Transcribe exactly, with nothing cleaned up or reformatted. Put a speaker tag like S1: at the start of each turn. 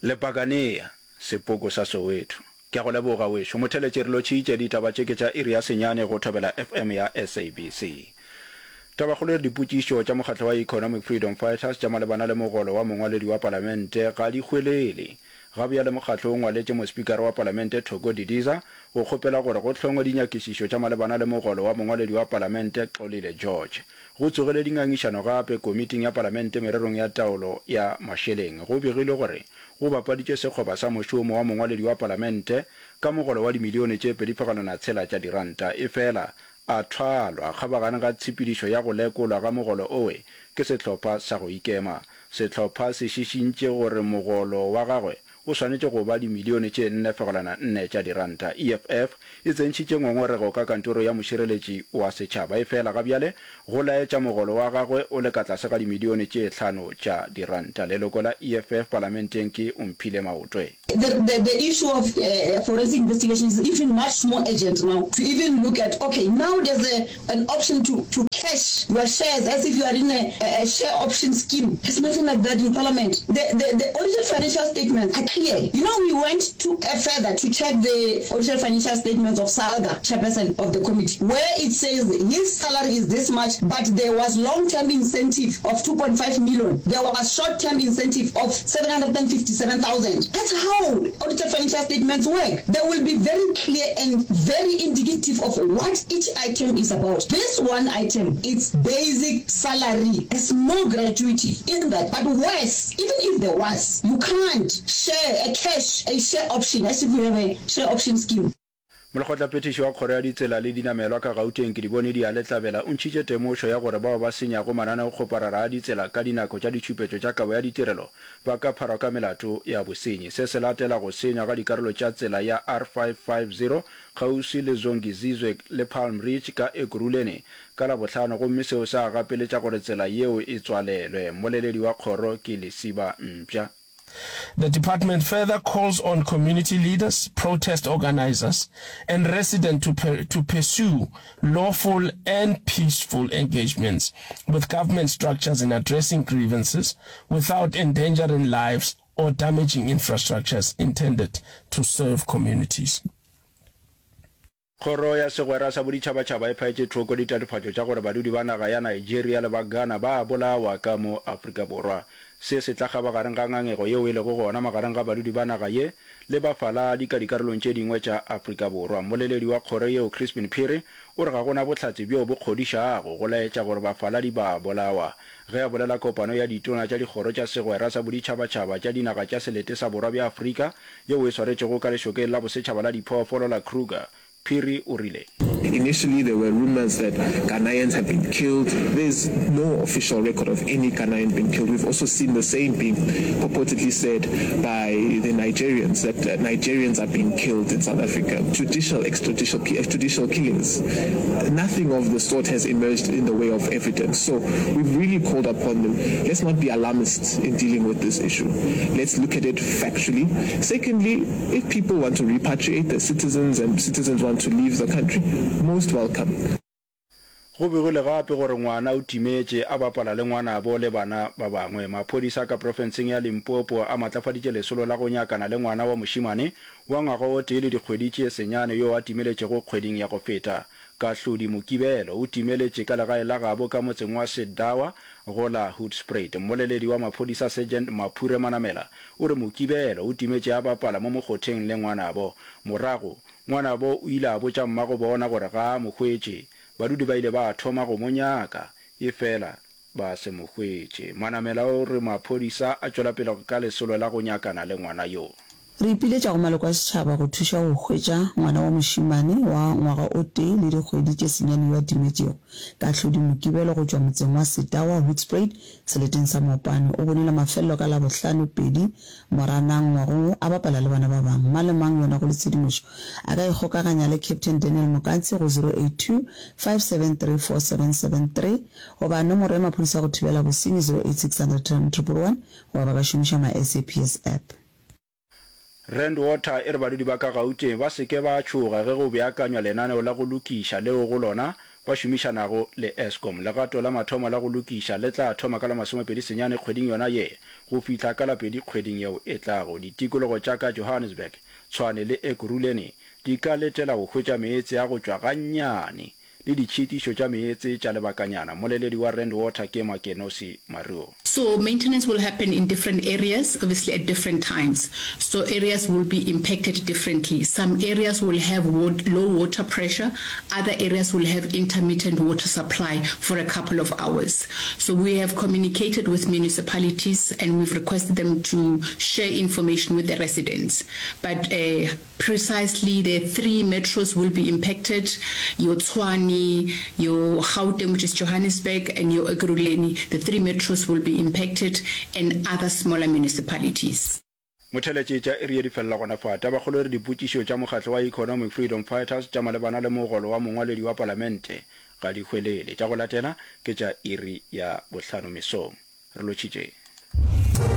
S1: Lepaganea sepoko sa Soweto ke go leboga wešo motheletše re lo tšhiitše ditaba tše ke tša iri ya senyane go thobela F M ya S A B C. Tabakgolo dipotšišo tša mokgatlo wa Economic Freedom Fighters tša malebana le mogolo wa mongwaledi wa palamente ga di hwelele gabjale mokgatlo o ngwaletše mospikara wa palamente Thoko Didiza go kgopela gore go hlongwe dinyakišišo tša malebana le mogolo wa mongwaledi wa palamente Xolile George go tsogele dingangišano gape komiting ya palamente mererong ya taolo ya mašeleng go begile gore go bapaditše sekgoba sa mošomo wa mongwaledi wa palamente ka mogolo wa dimilione tše pedi phagalana tshela tša diranta e fela a thwalwa kgabagane ga tshepedišo ya go lekolwa ga mogolo owe ke sehlopha sa go ikema. Sehlopha se šišintše gore mogolo wa gagwe o swanetše go ba dimilione tše nne fegelana nne tša diranta. E F F e tsentšhitše ngongorego ka kantoro ya mošireletši wa setšhaba e fela gabjale go laetša mogolo wa gagwe o le ka tlase ga dimilione tše hlano tša diranta. Leloko la E F F parlamenteng ke Umphile Maotwe.
S2: The, the, the issue of uh, forensic investigation is even much more urgent now to even look at, okay, now there's a, an option to, to cash your shares as if you are in a, a share option scheme. There's nothing like that in Parliament. The, the, the audited financial statements are clear. You know, we went to uh, further to check the audited financial statements of Salga, chairperson of the committee, where it says his salary is this much, but there was long-term incentive of two point five million. There was short-term incentive of seven hundred fifty-seven thousand. That's how audited financial statements work. They will be very clear and very indicative of what each item is about. This one item, it's basic salary, a small gratuity in that, but worse, even if there was, you can't share a cash, a share option, as if you have a share option scheme.
S1: Molekgotla petišo wa kgoro ya ditsela le dinamelwa ka Gauteng ke di bone di a letlabela o ntšhitše temošo ya gore bao ba senyago mananeo kgoparara a ditsela ka dinako tša ditšhupetšo tša kabo ya ditirelo ba ka pharwa ka melato ya bosenyi. Se se latela go senya ga dikarolo tša tsela ya R five fifty kgausi le Zongizizwe le Palm Ridge ka Ekurhuleni ka la bohlano gomme seo sa gapeletša gore tsela yeo e tswalelwe. Moleledi wa kgoro ke Lesiba Mpša.
S3: The department further calls on community leaders, protest organizers, and residents to, per- to pursue lawful and peaceful engagements with government structures in addressing grievances without endangering lives or damaging infrastructures intended to serve communities.
S1: Kgoro ya segwera sa boditšhabatšhaba e phaetše thoko ditatofatšo tša gore badudi ba naga ya Nigeria le ba Ghana ba bolawa ka mo Afrika Borwa. Se se tla gabagareng ga ngangego yeo e lego gona magareng ga badudi ba naga ye le bafaladi ka dikarolong tše dingwe tša Afrika Borwa. Moleledi wa kgoro yeo Crispin Phiri o re ga gona bohlatse bjo bo kgodišago go laetša gore bafaladi ba bolawa ge a bolela kopano ya ditona tša dikgoro tša segwera sa boditšhabatšhaba tša dinaga tša selete sa borwa bja Afrika yeo e swaretšego ka lešokeng la bosetšhaba la diphoofolo la Kruger. Phiri o rile.
S4: Initially, there were rumors that Ghanaians have been killed. There's no official record of any Ghanaian being killed. We've also seen the same being purportedly said by the Nigerians, that uh, Nigerians are being killed in South Africa. Judicial, extrajudicial, extrajudicial killings. Nothing of the sort has emerged in the way of evidence. So we've really called upon them. Let's not be alarmists in dealing with this issue. Let's look at it factually. Secondly, if people want to repatriate their citizens and citizens want to leave the country, most welcome.
S1: Go begile gape gore ngwana o timetše a bapala le ngwana bo le bana ba bangwe. Maphodisa ka profenseng ya Limpopo a matlafaditše lesolo la go nyakana le ngwana wa mošimane wa ngwaga o tee le dikgwedi tše senyane yo a timeletšego kgweding ya go feta. Kahlodi Mokibelo o timeletše ka legae la gabo ka motseng wa Sedawa go la Hoedspruit. Moleledi wa maphodisa Sergeant Maphure Manamela o re Mokibelo o timetše a bapala mo mokgotheng le ngwanabo. Morago ngwanabo o ile a botša mmago bona gore ga mokgwetše badudi ba ile ba thoma go monyaka e fela ba se mokgwetše. Manamela o re maphodisa a tšwela pele ka lesolo la go nyakana le ngwana yo.
S5: Re ipiletša go maloko a setšhaba go thuša go hwetša ngwana wa mošimane wa ngwaga o tee le dikgwedi tše senyane yo a timetšego. Kahlodi Mokibelo go tšwa motseng wa Sedawa Hoedspruit seleteng sa Mopane o bonile mafelelo ka la bohlano pedi moranang ngwagong a bapala le bana ba bangwe. Mang le mang yona go le tshedimošo a ka ikgokaganya le Captain Daniel Mokantse go zero eight two five seven three four seven seven three goba nomoro ya maphodisa go thibela bosenyi zero eight six hundred one one one goba ba ka šomiša ma S A P S app.
S1: Rand Water e re badudi ba ka Gauteng ba seke ba tšhoga ge go beakanywa lenaneo la go lokiša leo go lona ba šomišanago le Eskom. Legato la mathomo la go lokiša le tla thoma ka la masomepedi senyane kgweding yona ye go fihla ka la pedi kgweding yeo e tlago. Ditikologo tša ka Johannesburg, Tshwane le Ekurhuleni di ka letela go hwetša meetse ya go tšwa gannyane le ditšhitišo tša meetse tša lebakanyana. Moleledi wa Rand Water ke Makenosi Maruo.
S6: So maintenance will happen in different areas, obviously at different times. So areas will be impacted differently. Some areas will have water, low water pressure. Other areas will have intermittent water supply for a couple of hours. So we have communicated with municipalities and we've requested them to share information with the residents. But uh, precisely the three metros will be impacted, your Tshwane, your Gauteng, which is Johannesburg, and your Ekurhuleni. The three metros will be impacted, and other smaller municipalities.
S1: Motheletše tša area di fella gona fa taba kgolo re dipotšišo tša mokgatlo wa Economic Freedom Fighters tša malebana le mogolo wa mongwaledi wa palamente ga di hwelele. Tša go latela ke tša iri ya bohlano mesong. Re lotšitše.